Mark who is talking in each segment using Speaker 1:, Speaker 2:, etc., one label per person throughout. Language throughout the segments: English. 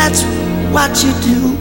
Speaker 1: that's what you do.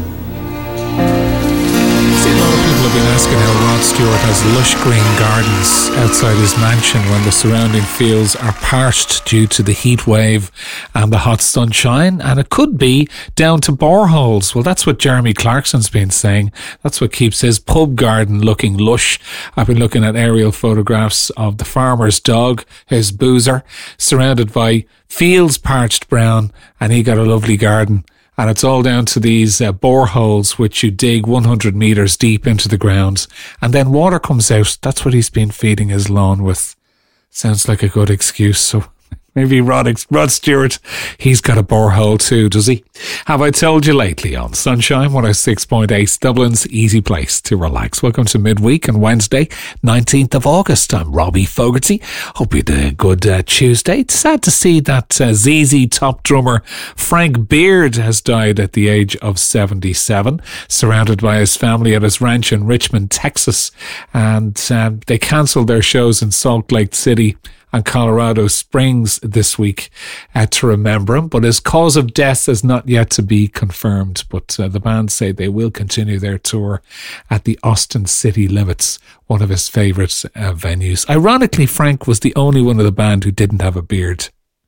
Speaker 2: A lot of people have been asking how Rod Stewart has lush green gardens outside his mansion when the surrounding fields are parched due to the heat wave and the hot sunshine, and it could be down to boreholes. Well, that's what Jeremy Clarkson's been saying. That's what keeps his pub garden looking lush. I've been looking at aerial photographs of the farmer's dog, his Boozer, surrounded by fields parched brown, and he got a lovely garden. And it's all down to these boreholes which you dig 100 metres deep into the ground. And then water comes out. That's what he's been feeding his lawn with. Sounds like a good excuse. So maybe Rod Stewart, he's got a borehole too, does he? Have I told you lately on Sunshine 106.8, Dublin's easy place to relax. Welcome to midweek on Wednesday, 19th of August. I'm Robbie Fogarty. Hope you had a good Tuesday. It's sad to see that ZZ Top drummer Frank Beard has died at the age of 77, surrounded by his family at his ranch in Richmond, Texas. And they cancelled their shows in Salt Lake City and Colorado Springs this week to remember him. But his cause of death is not yet to be confirmed. But the band say they will continue their tour at the Austin City Limits, one of his favourite venues. Ironically, Frank was the only one of the band who didn't have a beard.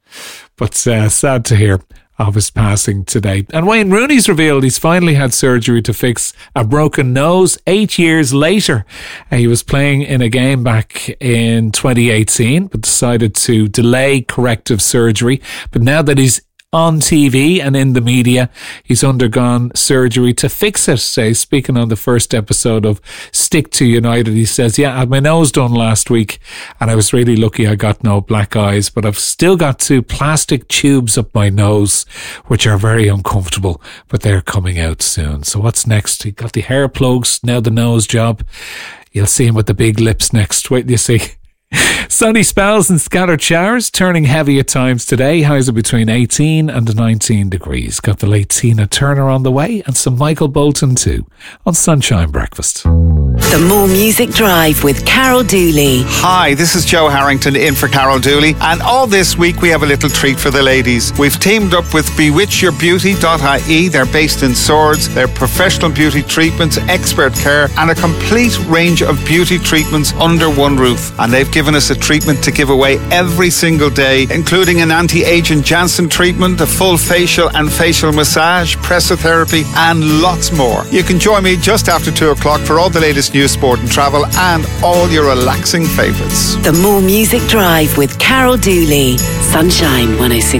Speaker 2: But sad to hear of his passing today. And Wayne Rooney's revealed he's finally had surgery to fix a broken nose 8 years later. He was playing in a game back in 2018, but decided to delay corrective surgery. But now that he's on TV and in the media, he's undergone surgery to fix it. Speaking on the first episode of Stick to United, he says, I had my nose done last week and I was really lucky I got no black eyes, but I've still got 2 plastic tubes up my nose, which are very uncomfortable, but they're coming out soon. So what's next? He got the hair plugs, now the nose job. You'll see him with the big lips next. Wait till you see. Sunny spells and scattered showers, turning heavy at times today. Highs are between 18 and 19 degrees. Got the late Tina Turner on the way and some Michael Bolton too on Sunshine Breakfast.
Speaker 3: The More Music Drive with Carol Dooley.
Speaker 4: Hi, this is Joe Harrington in for Carol Dooley, and all this week we have a little treat for the ladies. We've teamed up with BewitchYourBeauty.ie. They're based in Swords. They're professional beauty treatments, expert care, and a complete range of beauty treatments under one roof. And they've given us a treatment to give away every single day, including an anti-aging Janssen treatment, a full facial and facial massage, pressotherapy, and lots more. You can join me just after 2 o'clock for all the latest news, sport and travel, and all your relaxing favourites.
Speaker 3: The More Music Drive with Carol Dooley. Sunshine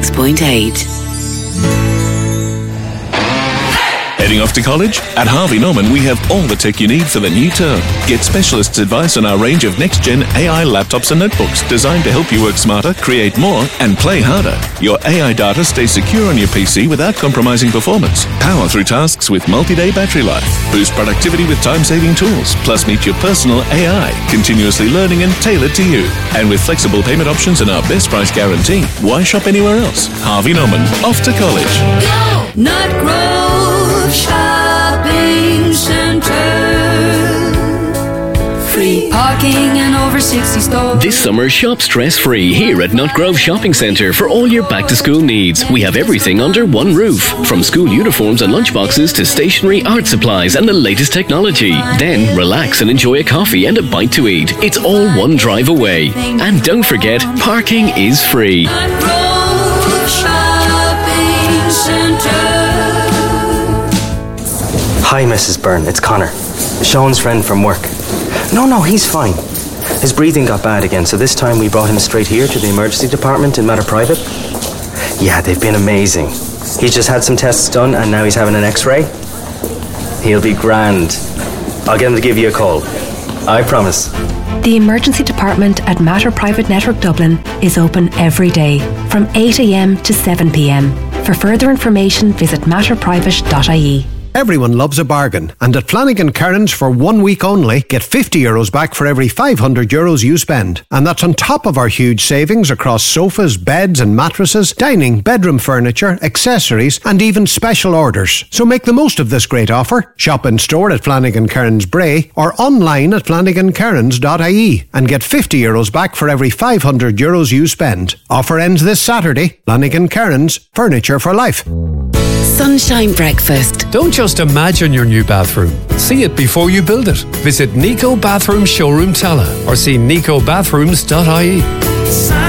Speaker 3: 106.8.
Speaker 5: Heading off to college? At Harvey Norman, we have all the tech you need for the new term. Get specialists' advice on our range of next-gen AI laptops and notebooks designed to help you work smarter, create more, and play harder. Your AI data stays secure on your PC without compromising performance. Power through tasks with multi-day battery life. Boost productivity with time-saving tools. Plus, meet your personal AI, continuously learning and tailored to you. And with flexible payment options and our best price guarantee, why shop anywhere else? Harvey Norman, off to college.
Speaker 6: Go! Nut Grove Shopping Centre. Free parking and over 60 stores.
Speaker 7: This summer, shop stress-free here at Nut Grove Shopping Centre for all your back-to-school needs. We have everything under one roof, from school uniforms and lunchboxes to stationery, art supplies and the latest technology. Then relax and enjoy a coffee and a bite to eat. It's all one drive away. And don't forget, parking is free.
Speaker 6: Nut Grove Shopping Centre.
Speaker 8: Hi, Mrs. Byrne. It's Connor. Sean's friend from work. No, he's fine. His breathing got bad again, so this time we brought him straight here to the emergency department in Mater Private. Yeah, they've been amazing. He's just had some tests done and now he's having an x-ray. He'll be grand. I'll get him to give you a call. I promise.
Speaker 9: The emergency department at Mater Private Network Dublin is open every day from 8 a.m. to 7 p.m. For further information, visit matterprivate.ie.
Speaker 10: Everyone loves a bargain, and at Flanagan Kearns for 1 week only, get €50 back for every €500 you spend. And that's on top of our huge savings across sofas, beds and mattresses, dining, bedroom furniture, accessories and even special orders. So make the most of this great offer. Shop in store at Flanagan Kearns Bray or online at flanagankearns.ie and get €50 back for every €500 you spend. Offer ends this Saturday. Flanagan Kearns, furniture for life.
Speaker 3: Sunshine Breakfast.
Speaker 11: Don't just imagine your new bathroom. See it before you build it. Visit Nico Bathroom Showroom Tala or see nicobathrooms.ie.